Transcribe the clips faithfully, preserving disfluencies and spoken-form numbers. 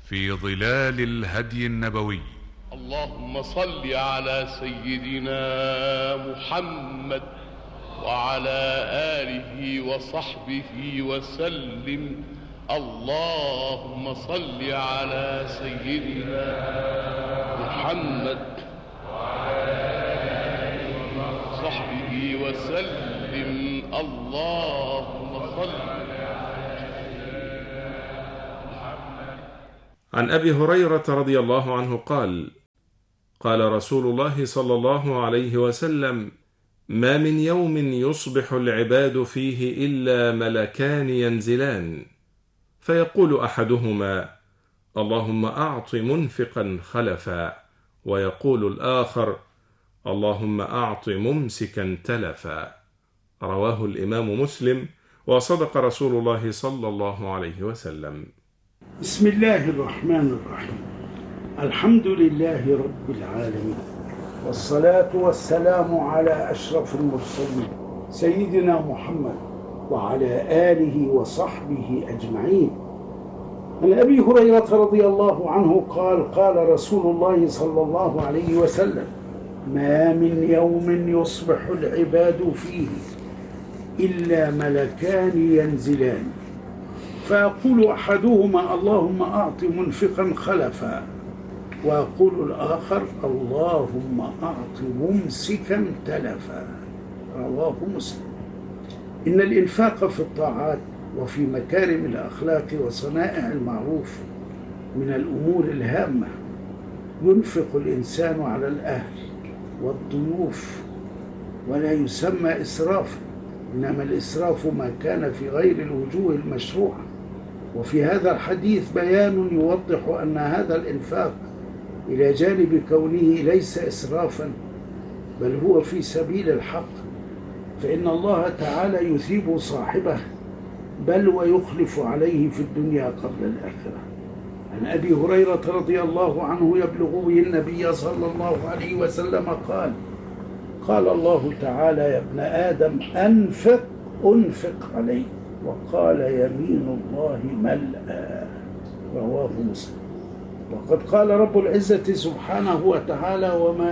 في ظلال الهدي النبوي. اللهم صل على سيدنا محمد وعلى آله وصحبه وسلم. اللهم صل على سيدنا محمد وعلى آله وصحبه وسلم. اللهم صل عن أبي هريرة رضي الله عنه قال: قال رسول الله صلى الله عليه وسلم: ما من يوم يصبح العباد فيه إلا ملكان ينزلان، فيقول أحدهما: اللهم أعط منفقا خلفا، ويقول الآخر: اللهم أعط ممسكا تلفا. رواه الإمام مسلم، وصدق رسول الله صلى الله عليه وسلم. بسم الله الرحمن الرحيم. الحمد لله رب العالمين، والصلاة والسلام على أشرف المرسلين سيدنا محمد وعلى آله وصحبه أجمعين. عن أبي هريرة رضي الله عنه قال: قال رسول الله صلى الله عليه وسلم: ما من يوم يصبح العباد فيه إلا ملكان ينزلان، فيقول أحدهما: اللهم أعط منفقا خلفا، ويقول الآخر: اللهم أعط ممسكا تلفا. رواه مسلم. إن الإنفاق في الطاعات وفي مكارم الأخلاق وصنائع المعروف من الأمور الهامة. ينفق الإنسان على الأهل والضيوف ولا يسمى إسرافا، إنما الإسراف ما كان في غير الوجوه المشروعة. وفي هذا الحديث بيان يوضح أن هذا الإنفاق إلى جانب كونه ليس إسرافا بل هو في سبيل الحق، فإن الله تعالى يثيب صاحبه بل ويخلف عليه في الدنيا قبل الآخرة. عن أبي هريرة رضي الله عنه يبلغ به النبي صلى الله عليه وسلم قال: قال الله تعالى: يا ابن آدم أنفق أنفق عليك، وقال: يمين الله ملأى. رواه مسلم. وقد قال رب العزة سبحانه وتعالى: وما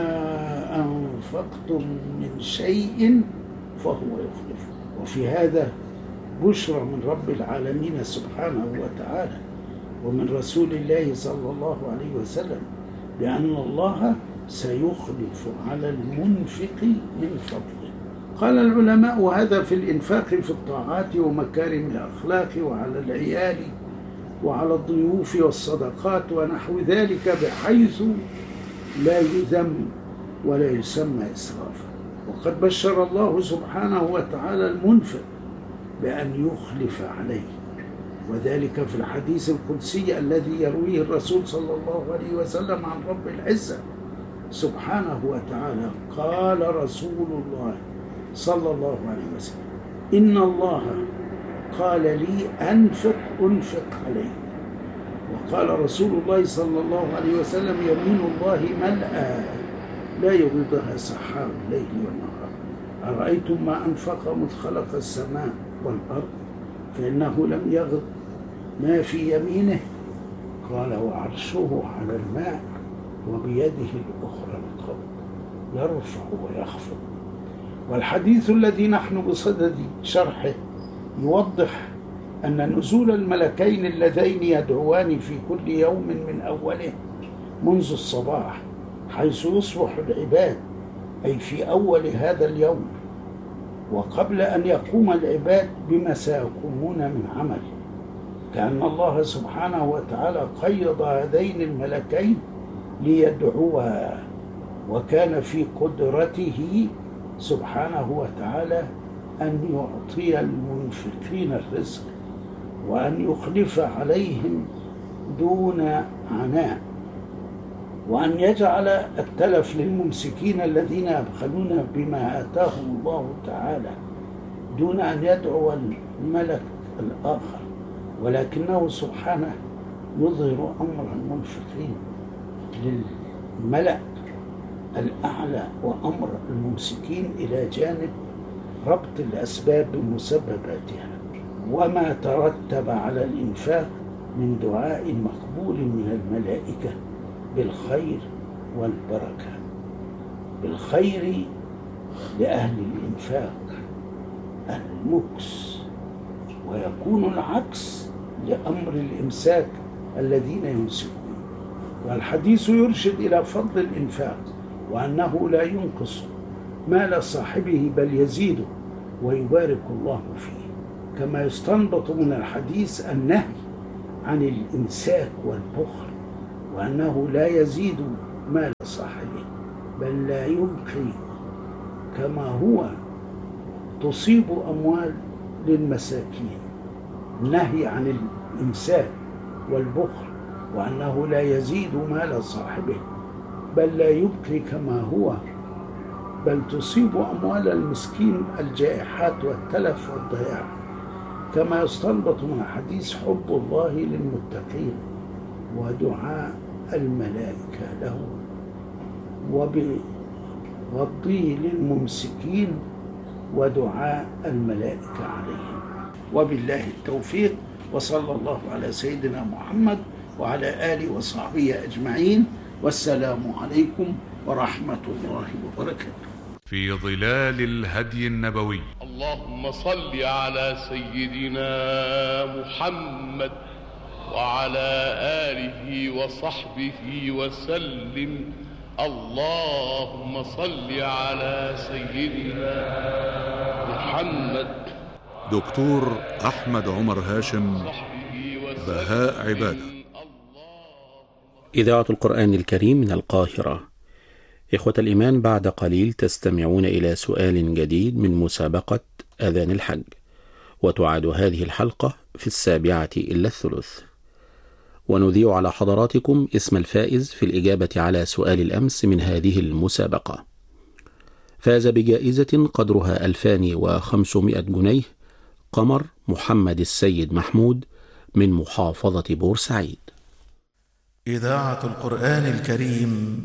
أنفقتم من شيء فهو يخلف. وفي هذا بشرى من رب العالمين سبحانه وتعالى ومن رسول الله صلى الله عليه وسلم بأن الله سيخلف على المنفق من فضله. قال العلماء: وهذا في الإنفاق في الطاعات ومكارم الأخلاق وعلى العيال وعلى الضيوف والصدقات ونحو ذلك، بحيث لا يذم ولا يسمى إسرافا. وقد بشر الله سبحانه وتعالى المنفق بأن يخلف عليه، وذلك في الحديث القدسي الذي يرويه الرسول صلى الله عليه وسلم عن رب العزة سبحانه وتعالى. قال رسول الله صلى الله عليه وسلم: إن الله قال لي أنفق أنفق عليه. وقال رسول الله صلى الله عليه وسلم: يمين الله ملأى لا يغضها سحاب الليل والنهار. أرأيتم ما أنفق مذ خلق السماء والأرض فإنه لم يغض ما في يمينه. قال: وعرشه على الماء وبيده الأخرى القبض يرفع ويخفض. والحديث الذي نحن بصدد شرحه يوضح أن نزول الملكين اللذين يدعوان في كل يوم من أوله منذ الصباح حيث يصبح العباد، أي في أول هذا اليوم وقبل أن يقوم العباد بما سيقومون من عمل، كأن الله سبحانه وتعالى قيض هذين الملكين ليدعوا، وكان في قدرته سبحانه وتعالى أن يعطي المنفقين الرزق وأن يخلف عليهم دون عناء، وأن يجعل التلف للممسكين الذين يبخلون بما آتاهم الله تعالى دون أن يدعو الملك الآخر، ولكنه سبحانه يظهر أمر المنفقين للملأ الأعلى وأمر الممسكين إلى جانب ربط الأسباب بمسبباتها. وما ترتب على الإنفاق من دعاء مقبول من الملائكة بالخير والبركة. بالخير لأهل الإنفاق المكس، ويكون العكس لأمر الإمساك الذين يمسكون. والحديث يرشد إلى فضل الإنفاق، وأنه لا ينقص مال صاحبه بل يزيده ويبارك الله فيه، كما يستنبط من الحديث النهي عن الإمساك والبخل، وأنه لا يزيد مال صاحبه بل لا يبقي كما هو، تصيب أموال للمساكين. النهي عن الإمساك والبخل، وأنه لا يزيد مال صاحبه بل لا يبقي كما هو، بل تصيب أموال المسكين الجائحات والتلف والضياع، كما يستنبط من حديث حب الله للمتقين ودعاء الملائكة له، وبغضه للممسكين ودعاء الملائكة عليهم. وبالله التوفيق، وصلى الله على سيدنا محمد وعلى آله وصحبه أجمعين، والسلام عليكم ورحمة الله وبركاته. في ظلال الهدي النبوي. اللهم صل على سيدنا محمد وعلى آله وصحبه وسلم. اللهم صل على سيدنا محمد. دكتور أحمد عمر هاشم، بهاء عبادة. إذاعة القرآن الكريم من القاهرة. إخوة الإيمان، بعد قليل تستمعون إلى سؤال جديد من مسابقة أذان الحج، وتعاد هذه الحلقة في السابعة إلا الثلث، ونذيع على حضراتكم اسم الفائز في الإجابة على سؤال الأمس من هذه المسابقة. فاز بجائزة قدرها ألفان وخمسمائة جنيه قمر محمد السيد محمود من محافظة بورسعيد. إذاعة القرآن الكريم